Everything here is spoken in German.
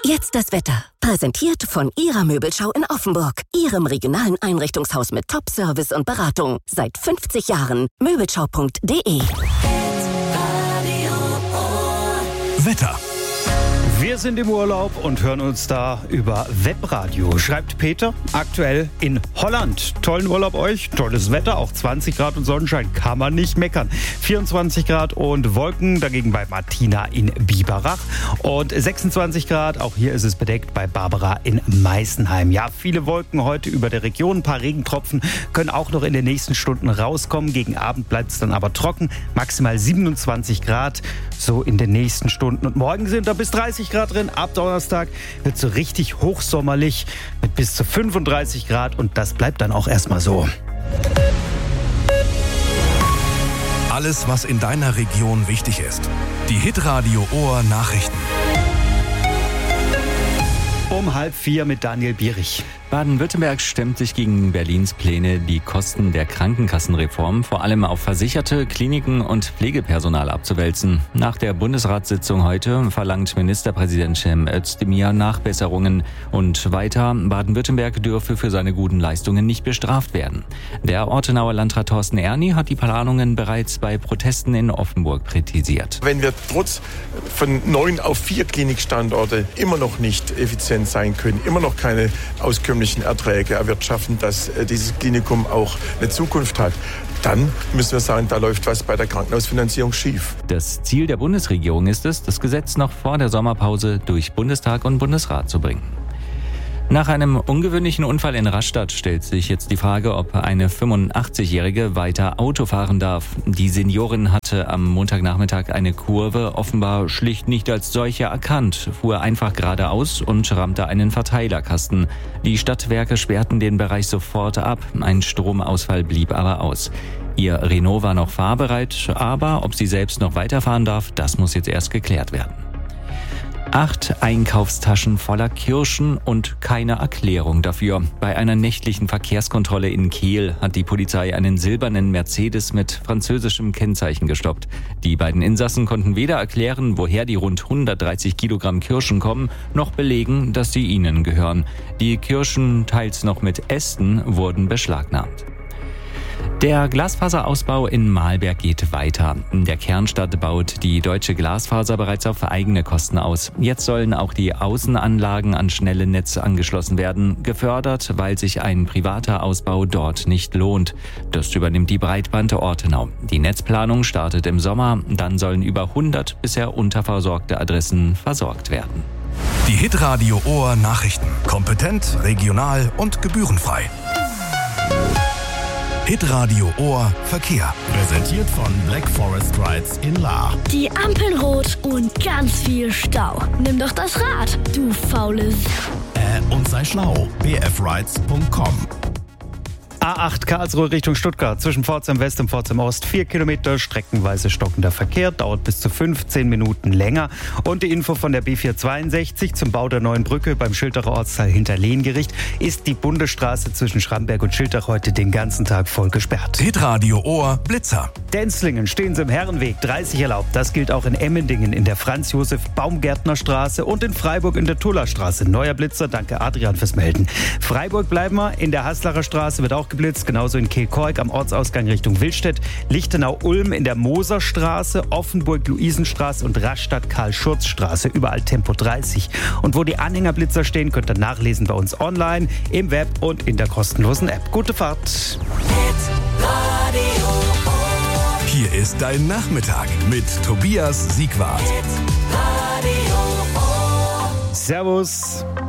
Jetzt das Wetter. Präsentiert von Ihrer Möbelschau in Offenburg. Ihrem regionalen Einrichtungshaus mit Top-Service und Beratung. Seit 50 Jahren. Möbelschau.de. Wetter. Wir sind im Urlaub und hören uns da über Webradio, schreibt Peter, aktuell in Holland. Tollen Urlaub euch, tolles Wetter, auch 20 Grad und Sonnenschein, kann man nicht meckern. 24 Grad und Wolken, dagegen bei Martina in Biberach. Und 26 Grad, auch hier ist es bedeckt bei Barbara in Meißenheim. Ja, viele Wolken heute über der Region, ein paar Regentropfen können auch noch in den nächsten Stunden rauskommen. Gegen Abend bleibt es dann aber trocken, maximal 27 Grad, so in den nächsten Stunden. Und morgen sind da bis 30 Grad drin. Ab Donnerstag wird so richtig hochsommerlich mit bis zu 35 Grad und das bleibt dann auch erstmal so. Alles, was in deiner Region wichtig ist. Die Hitradio Ohr Nachrichten. Um 3:30 mit Daniel Bierich. Baden-Württemberg stemmt sich gegen Berlins Pläne, die Kosten der Krankenkassenreform vor allem auf Versicherte, Kliniken und Pflegepersonal abzuwälzen. Nach der Bundesratssitzung heute verlangt Ministerpräsident Cem Özdemir Nachbesserungen und weiter, Baden-Württemberg dürfe für seine guten Leistungen nicht bestraft werden. Der Ortenauer Landrat Thorsten Erni hat die Planungen bereits bei Protesten in Offenburg kritisiert. Wenn wir trotz von 9 auf 4 Klinikstandorte immer noch nicht effizient sein können, immer noch keine auskömmlichen Erträge erwirtschaften, dass dieses Klinikum auch eine Zukunft hat, dann müssen wir sagen, da läuft was bei der Krankenhausfinanzierung schief. Das Ziel der Bundesregierung ist es, das Gesetz noch vor der Sommerpause durch Bundestag und Bundesrat zu bringen. Nach einem ungewöhnlichen Unfall in Rastatt stellt sich jetzt die Frage, ob eine 85-Jährige weiter Auto fahren darf. Die Seniorin hatte am Montagnachmittag eine Kurve offenbar schlicht nicht als solche erkannt, fuhr einfach geradeaus und rammte einen Verteilerkasten. Die Stadtwerke sperrten den Bereich sofort ab, ein Stromausfall blieb aber aus. Ihr Renault war noch fahrbereit, aber ob sie selbst noch weiterfahren darf, das muss jetzt erst geklärt werden. 8 Einkaufstaschen voller Kirschen und keine Erklärung dafür. Bei einer nächtlichen Verkehrskontrolle in Kehl hat die Polizei einen silbernen Mercedes mit französischem Kennzeichen gestoppt. Die beiden Insassen konnten weder erklären, woher die rund 130 Kilogramm Kirschen kommen, noch belegen, dass sie ihnen gehören. Die Kirschen, teils noch mit Ästen, wurden beschlagnahmt. Der Glasfaserausbau in Mahlberg geht weiter. In der Kernstadt baut die Deutsche Glasfaser bereits auf eigene Kosten aus. Jetzt sollen auch die Außenanlagen an schnelle Netz angeschlossen werden, gefördert, weil sich ein privater Ausbau dort nicht lohnt. Das übernimmt die Breitband Ortenau. Die Netzplanung startet im Sommer, dann sollen über 100 bisher unterversorgte Adressen versorgt werden. Die Hitradio Ohr Nachrichten. Kompetent, regional und gebührenfrei. Hitradio Ohr Verkehr. Präsentiert von Black Forest Rides in Lahr. Die Ampel rot und ganz viel Stau. Nimm doch das Rad, du faules. Und sei schlau. bfrides.com. A8 Karlsruhe Richtung Stuttgart, zwischen Pforzheim West und Pforzheim Ost 4 Kilometer, streckenweise stockender Verkehr, dauert bis zu 15 Minuten länger. Und die Info von der B462 zum Bau der neuen Brücke beim Schildacher Ortsteil hinter Lehngericht ist die Bundesstraße zwischen Schramberg und Schildach heute den ganzen Tag voll gesperrt. Hitradio Ohr Blitzer. Denzlingen stehen sie im Herrenweg, 30 erlaubt. Das gilt auch in Emmendingen in der Franz-Josef-Baumgärtner-Straße und in Freiburg in der Tullerstraße. Neuer Blitzer, danke Adrian fürs Melden. Freiburg bleiben wir, in der Haslacher Straße wird auch geblitzt, genauso in Kehlkork am Ortsausgang Richtung Willstedt, Lichtenau-Ulm in der Moserstraße, Offenburg-Luisenstraße und Rastatt-Karl-Schurz-Straße, überall Tempo 30. Und wo die Anhängerblitzer stehen, könnt ihr nachlesen bei uns online, im Web und in der kostenlosen App. Gute Fahrt! Hier ist dein Nachmittag mit Tobias Siegwart. Servus!